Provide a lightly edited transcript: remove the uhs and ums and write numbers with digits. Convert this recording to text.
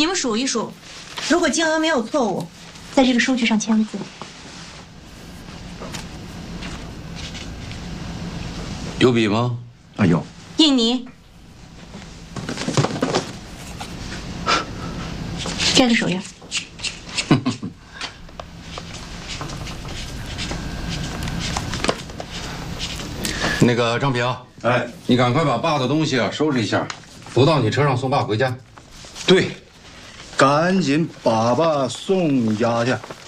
你们数一数，如果金额没有错误，在这个收据上签字。 有笔吗？ 啊，有。 印尼，盖个手印。 那个张平， 哎， 你赶快把爸的东西收拾一下，扶到你车上送爸回家。 对，赶紧把爸送家去。